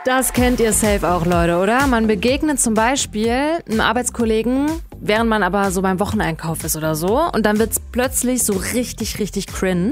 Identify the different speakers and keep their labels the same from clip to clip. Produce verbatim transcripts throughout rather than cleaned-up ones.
Speaker 1: Das kennt ihr safe auch, Leute, oder? Man begegnet zum Beispiel einem Arbeitskollegen, während man aber so beim Wocheneinkauf ist oder so. Und dann wird's plötzlich so richtig, richtig cringe,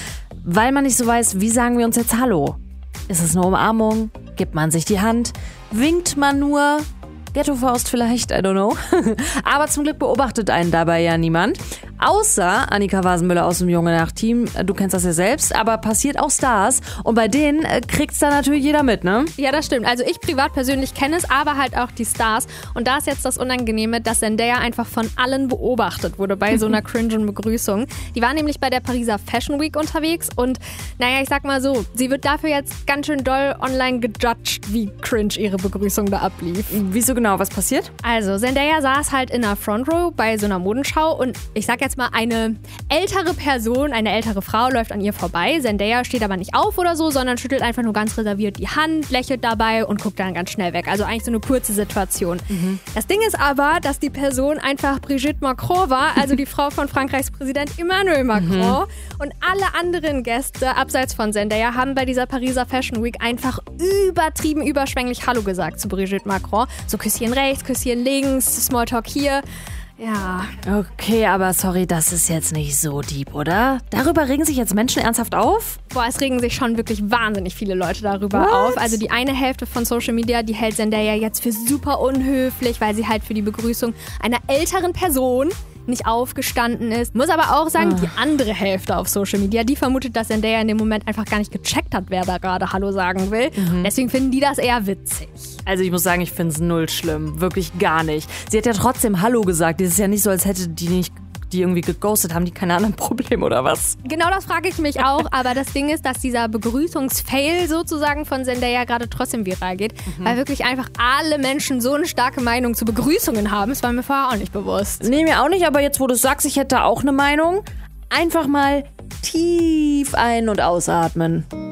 Speaker 1: weil man nicht so weiß, wie sagen wir uns jetzt Hallo? Ist es eine Umarmung? Gibt man sich die Hand? Winkt man nur? Ghetto-Faust vielleicht, I don't know. Aber zum Glück beobachtet einen dabei ja niemand. Außer Annika Wasenmüller aus dem Junge Nacht-Team. Du kennst das ja selbst, aber passiert auch Stars. Und bei denen äh, kriegt's dann natürlich jeder mit, ne?
Speaker 2: Ja, das stimmt. Also ich privat persönlich kenne es, aber halt auch die Stars. Und da ist jetzt das Unangenehme, dass Zendaya einfach von allen beobachtet wurde bei so einer cringen Begrüßung. Die war nämlich bei der Pariser Fashion Week unterwegs und naja, ich sag mal so, sie wird dafür jetzt ganz schön doll online gejudged, wie cringe ihre Begrüßung da ablief.
Speaker 1: Wieso genau? Was passiert?
Speaker 2: Also, Zendaya saß halt in der Front Row bei so einer Modenschau und ich sag jetzt mal, eine ältere Person, eine ältere Frau läuft an ihr vorbei. Zendaya steht aber nicht auf oder so, sondern schüttelt einfach nur ganz reserviert die Hand, lächelt dabei und guckt dann ganz schnell weg. Also eigentlich so eine kurze Situation. Mhm. Das Ding ist aber, dass die Person einfach Brigitte Macron war, also die Frau von Frankreichs Präsident Emmanuel Macron. Mhm. Und alle anderen Gäste, abseits von Zendaya, haben bei dieser Pariser Fashion Week einfach übertrieben überschwänglich Hallo gesagt zu Brigitte Macron. So Küsschen rechts, Küsschen links, Smalltalk hier. Ja.
Speaker 1: Okay, aber sorry, das ist jetzt nicht so deep, oder? Darüber regen sich jetzt Menschen ernsthaft auf?
Speaker 2: Boah, es regen sich schon wirklich wahnsinnig viele Leute darüber
Speaker 1: What?
Speaker 2: auf. Also die eine Hälfte von Social Media, die hält Zendaya jetzt für super unhöflich, weil sie halt für die Begrüßung einer älteren Person nicht aufgestanden ist. Muss aber auch sagen, die andere Hälfte auf Social Media, die vermutet, dass Zendaya in dem Moment einfach gar nicht gecheckt hat, wer da gerade Hallo sagen will. Mhm. Deswegen finden die das eher witzig.
Speaker 1: Also ich muss sagen, ich finde es null schlimm. Wirklich gar nicht. Sie hat ja trotzdem Hallo gesagt. Es ist ja nicht so, als hätte die nicht die irgendwie geghostet, haben die keine anderen Probleme oder was?
Speaker 2: Genau das frage ich mich auch, aber das Ding ist, dass dieser Begrüßungsfail sozusagen von Zendaya gerade trotzdem viral geht, mhm. weil wirklich einfach alle Menschen so eine starke Meinung zu Begrüßungen haben. Das war mir vorher auch nicht bewusst.
Speaker 1: Nee, mir auch nicht, aber jetzt, wo du es sagst, ich hätte auch eine Meinung. Einfach mal tief ein- und ausatmen.